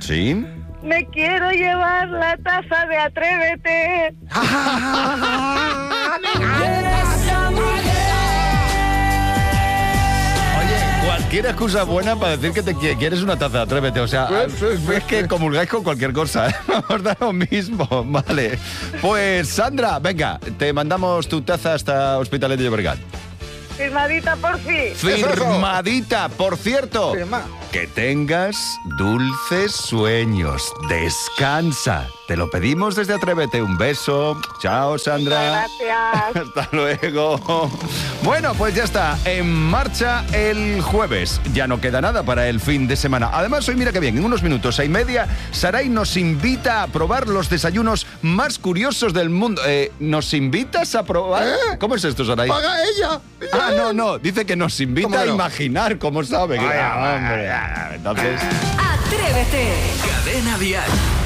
¿Sí? Me quiero llevar la taza de Atrévete. Cualquier excusa buena para decir que quieres una taza, Atrévete. O sea, es que comulgáis con cualquier cosa, ¿eh? Vamos, da lo mismo. Vale. Pues, Sandra, venga, te mandamos tu taza hasta Hospitalet de Llobregat. Firmadita por fin. Firmadita, por cierto. Que tengas dulces sueños. Descansa. Te lo pedimos desde Atrévete. Un beso. Chao, Sandra. Gracias. Hasta luego. Bueno, pues ya está. En marcha el jueves. Ya no queda nada para el fin de semana. Además, hoy mira que bien, en unos minutos, 6:30, Saray nos invita a probar los desayunos más curiosos del mundo. ¿Nos invitas a probar? ¿Cómo es esto, Saray? ¡Paga ella! Ah, no. Dice que nos invita a imaginar cómo sabe. Vaya, Entonces... Atrévete. Cadena Dial.